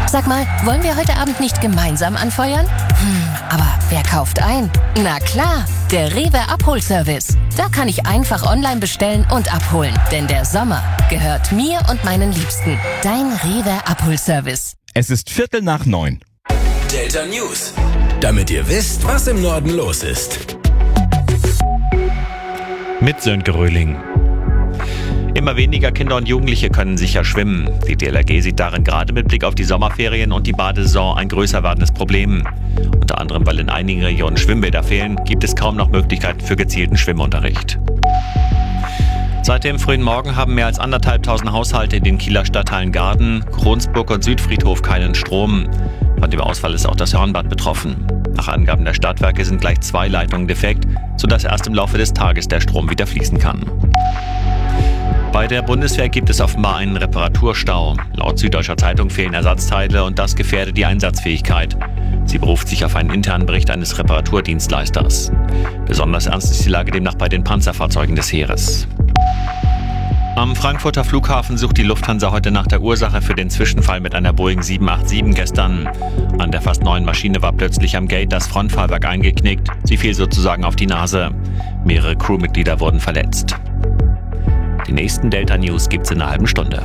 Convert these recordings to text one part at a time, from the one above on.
Sag mal, wollen wir heute Abend nicht gemeinsam anfeuern? Aber wer kauft ein? Na klar, der Rewe Abholservice. Da kann ich einfach online bestellen und abholen. Denn der Sommer gehört mir und meinen Liebsten. Dein Rewe Abholservice. Es ist 8:45. Delta News. Damit ihr wisst, was im Norden los ist. Mit Sönke Röhling. Immer weniger Kinder und Jugendliche können sicher schwimmen. Die DLRG sieht darin gerade mit Blick auf die Sommerferien und die Badesaison ein größer werdendes Problem. Unter anderem, weil in einigen Regionen Schwimmbäder fehlen, gibt es kaum noch Möglichkeiten für gezielten Schwimmunterricht. Seit dem frühen Morgen haben mehr als 1.500 Haushalte in den Kieler Stadtteilen Garden, Kronsburg und Südfriedhof keinen Strom. Von dem Ausfall ist auch das Hörnbad betroffen. Nach Angaben der Stadtwerke sind gleich 2 Leitungen defekt, sodass erst im Laufe des Tages der Strom wieder fließen kann. Bei der Bundeswehr gibt es offenbar einen Reparaturstau. Laut Süddeutscher Zeitung fehlen Ersatzteile und das gefährdet die Einsatzfähigkeit. Sie beruft sich auf einen internen Bericht eines Reparaturdienstleisters. Besonders ernst ist die Lage demnach bei den Panzerfahrzeugen des Heeres. Am Frankfurter Flughafen sucht die Lufthansa heute nach der Ursache für den Zwischenfall mit einer Boeing 787 gestern. An der fast neuen Maschine war plötzlich am Gate das Frontfahrwerk eingeknickt. Sie fiel sozusagen auf die Nase. Mehrere Crewmitglieder wurden verletzt. Die nächsten Delta News gibt's in einer halben Stunde.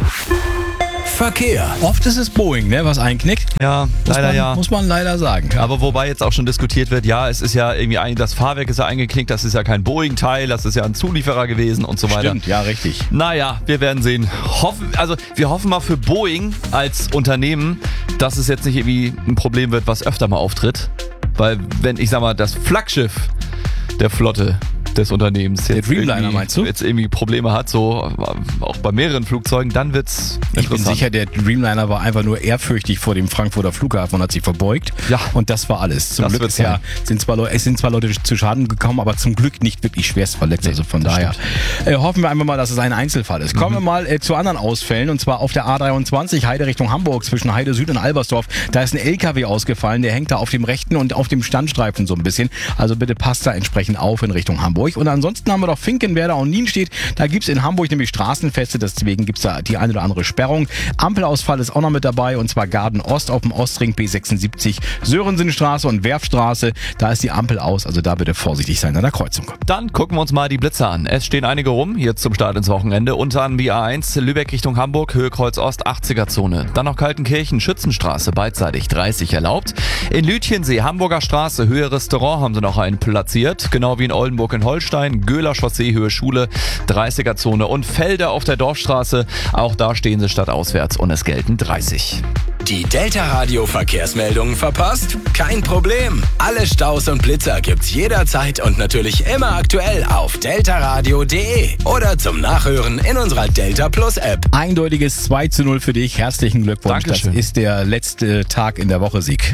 Verkehr. Oft ist es Boeing, ne, was einknickt. Ja, leider Muss man leider sagen. Ja. Aber wobei jetzt auch schon diskutiert wird, ja, es ist ja irgendwie das Fahrwerk ist ja eingeknickt, das ist ja kein Boeing-Teil, das ist ja ein Zulieferer gewesen und so weiter. Stimmt, ja, richtig. Naja, wir werden sehen. Wir hoffen mal für Boeing als Unternehmen, dass es jetzt nicht irgendwie ein Problem wird, was öfter mal auftritt. Weil wenn, ich sag mal, das Flaggschiff der Flotte des Unternehmens der Dreamliner, meinst du? Jetzt irgendwie Probleme hat, so auch bei mehreren Flugzeugen, dann wird's interessant. Ich bin sicher, der Dreamliner war einfach nur ehrfürchtig vor dem Frankfurter Flughafen und hat sich verbeugt. Ja. Und das war alles. Zum Glück es sind zwar Leute zu Schaden gekommen, aber zum Glück nicht wirklich schwerst verletzt. Also von daher hoffen wir einfach mal, dass es ein Einzelfall ist. Kommen wir mal zu anderen Ausfällen, und zwar auf der A23 Heide Richtung Hamburg zwischen Heide Süd und Albersdorf. Da ist ein LKW ausgefallen, der hängt da auf dem rechten und auf dem Standstreifen so ein bisschen. Also bitte passt da entsprechend auf in Richtung Hamburg. Und ansonsten haben wir doch Finkenwerder und Nienstedt. Da gibt's in Hamburg nämlich Straßenfeste, deswegen gibt's da die eine oder andere Sperrung. Ampelausfall ist auch noch mit dabei, und zwar Garden Ost auf dem Ostring B76, Sörensenstraße und Werfstraße. Da ist die Ampel aus, also da bitte vorsichtig sein an der Kreuzung. Dann gucken wir uns mal die Blitzer an. Es stehen einige rum, jetzt zum Start ins Wochenende. Unter anderem die A1 Lübeck Richtung Hamburg, Höhe Kreuz Ost, 80er-Zone. Dann noch Kaltenkirchen, Schützenstraße, beidseitig 30 erlaubt. In Lütjensee, Hamburger Straße, Höhe Restaurant haben sie noch einen platziert. Genau wie in Oldenburg in Holstein, Göhler Chaussee, Höhe Schule, 30er-Zone. Und Felder auf der Dorfstraße, auch da stehen sie stadtauswärts und es gelten 30. Die Delta Radio Verkehrsmeldungen verpasst? Kein Problem. Alle Staus und Blitzer gibt's jederzeit und natürlich immer aktuell auf deltaradio.de oder zum Nachhören in unserer Delta Plus App. Eindeutiges 2:0 für dich. Herzlichen Glückwunsch. Dankeschön. Das ist der letzte Tag in der Woche Sieg.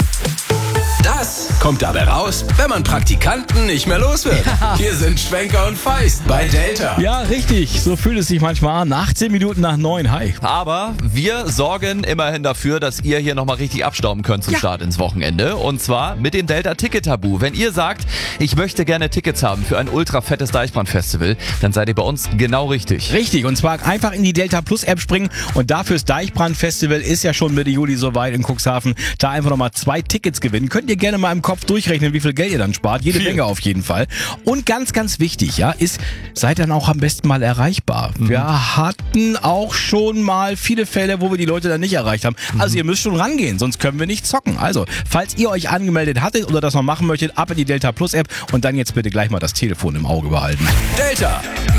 Das kommt dabei raus, wenn man Praktikanten nicht mehr los wird. Hier sind Schwenker und Feist bei Delta. Ja, richtig. So fühlt es sich manchmal an. 18 Minuten nach 9. Hi. Aber wir sorgen immerhin dafür, dass ihr hier nochmal richtig abstauben könnt zum Start ins Wochenende. Und zwar mit dem Delta-Ticket-Tabu. Wenn ihr sagt, ich möchte gerne Tickets haben für ein ultra fettes Deichbrand-Festival, dann seid ihr bei uns genau richtig. Richtig, und zwar einfach in die Delta Plus App springen und dafür das Deichbrand-Festival ist ja schon Mitte Juli soweit in Cuxhaven. Da einfach nochmal 2 Tickets gewinnen. Könnt ihr gerne mal im Kopf durchrechnen, wie viel Geld ihr dann spart. Jede Menge auf jeden Fall. Und ganz, ganz wichtig, ja, ist, seid dann auch am besten mal erreichbar. Wir hatten auch schon mal viele Fälle, wo wir die Leute dann nicht erreicht haben. Also ihr müsst schon rangehen, sonst können wir nicht zocken. Also, falls ihr euch angemeldet hattet oder das noch machen möchtet, ab in die Delta Plus App und dann jetzt bitte gleich mal das Telefon im Auge behalten. Delta